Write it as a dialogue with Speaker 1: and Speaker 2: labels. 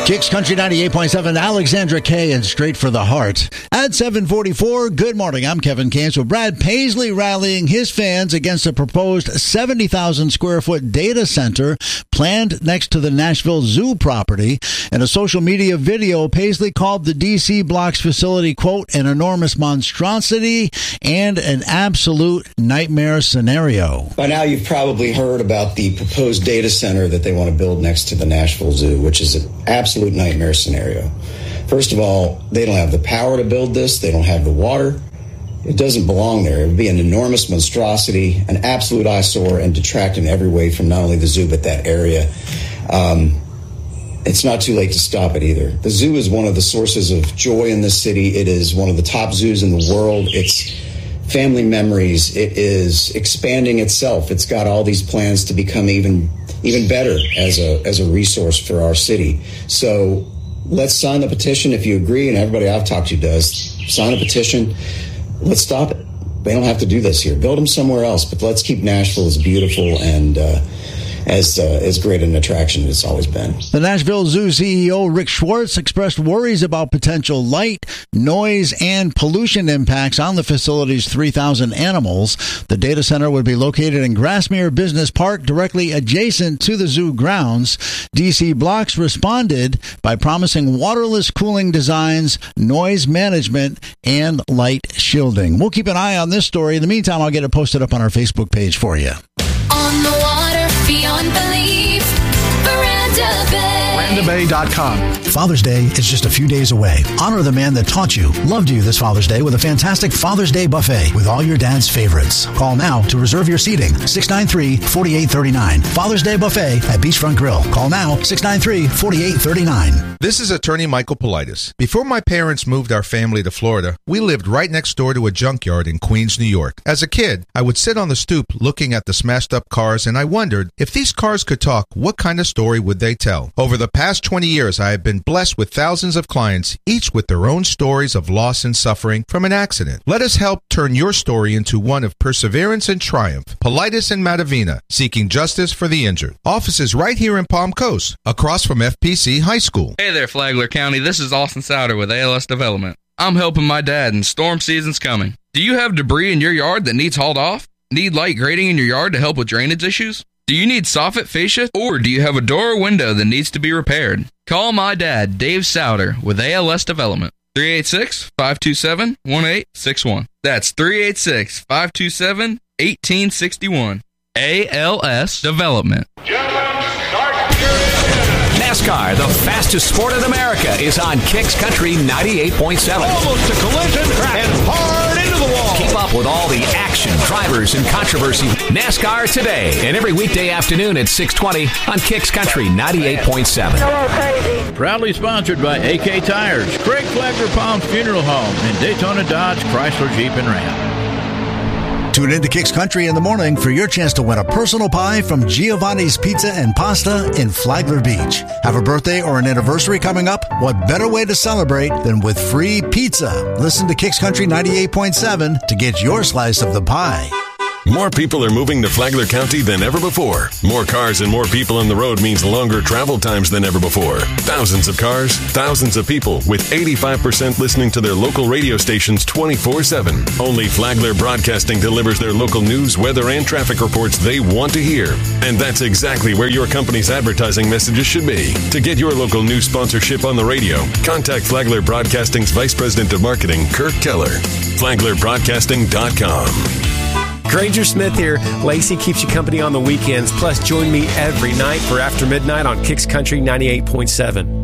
Speaker 1: Kicks Country 98.7, Alexandra Kay, and Straight for the Heart. At 7:44, good morning. I'm Kevin Kane. So Brad Paisley rallying his fans against a proposed 70,000 square foot data center planned next to the Nashville Zoo property. In a social media video, Paisley called the D.C. Blocks facility, quote, an enormous monstrosity and an absolute nightmare scenario.
Speaker 2: By now, you've probably heard about the proposed data center that they want to build next to the Nashville Zoo, which is an absolute nightmare scenario. First of all, they don't have the power to build this. They don't have the water. It doesn't belong there. It would be an enormous monstrosity, an absolute eyesore, and detract in every way from not only the zoo, but that area. It's not too late to stop it either. The zoo is one of the sources of joy in this city. It is one of the top zoos in the world. It's family memories. It is expanding itself. It's got all these plans to become even better as a resource for our city. So let's sign the petition if you agree, and everybody I've talked to does. Sign a petition. Let's stop it. They don't have to do this here. Build them somewhere else, but let's keep Nashville as beautiful and as great an attraction as it's always been.
Speaker 1: The Nashville Zoo CEO Rick Schwartz expressed worries about potential light, noise, and pollution impacts on the facility's 3,000 animals. The data center would be located in Grassmere Business Park, directly adjacent to the zoo grounds. DC Blocks responded by promising waterless cooling designs, noise management, and light shielding. We'll keep an eye on this story. In the meantime, I'll get it posted up on our Facebook page for you.
Speaker 3: On the water, beyond belief, Veranda Bay.
Speaker 4: VerandaBay.com. Father's Day is just a few days away. Honor the man that taught you, loved you this Father's Day with a fantastic Father's Day buffet with all your dad's favorites. Call now to reserve your seating. 693-4839. Father's Day buffet at Beachfront Grill. Call now. 693-4839.
Speaker 5: This is attorney Michael Politis. Before my parents moved our family to Florida, we lived right next door to a junkyard in Queens, New York. As a kid, I would sit on the stoop looking at the smashed up cars, and I wondered, if these cars could talk, what kind of story would they tell? Over the past 20 years, I have been blessed with thousands of clients, each with their own stories of loss and suffering from an accident. Let us help turn your story into one of perseverance and triumph. Politis and Matavina, seeking justice for the injured. Offices right here in Palm Coast, across from FPC High School.
Speaker 6: Hey there, Flagler County. This is Austin Souter with ALS Development. I'm helping my dad, and storm season's coming. Do you have debris in your yard that needs hauled off? Need light grading in your yard to help with drainage issues? Do you need soffit fascia, or do you have a door or window that needs to be repaired? Call my dad, Dave Souter, with ALS Development. 386-527-1861. That's 386-527-1861. ALS Development.
Speaker 7: NASCAR, the fastest sport in America, is on Kicks Country 98.7.
Speaker 8: Almost a collision and hard into the wall.
Speaker 7: Keep up with all the action, drivers, and controversy. NASCAR today, and every weekday afternoon at 6:20 on Kicks Country 98.7.
Speaker 9: Hello, crazy.
Speaker 10: Proudly sponsored by AK Tires, Craig Flagler Palms Funeral Home, and Daytona Dodge Chrysler Jeep and Ram.
Speaker 4: Tune in to Kicks Country in the morning for your chance to win a personal pie from Giovanni's Pizza and Pasta in Flagler Beach. Have a birthday or an anniversary coming up? What better way to celebrate than with free pizza? Listen to Kicks Country 98.7 to get your slice of the pie.
Speaker 11: More people are moving to Flagler County than ever before. More cars and more people on the road means longer travel times than ever before. Thousands of cars, thousands of people, with 85% listening to their local radio stations 24/7. Only Flagler Broadcasting delivers their local news, weather, and traffic reports they want to hear. And that's exactly where your company's advertising messages should be. To get your local news sponsorship on the radio, contact Flagler Broadcasting's Vice President of Marketing, Kirk Keller. FlaglerBroadcasting.com.
Speaker 12: Granger Smith here. Lacey keeps you company on the weekends. Plus, join me every night for After Midnight on Kicks Country 98.7.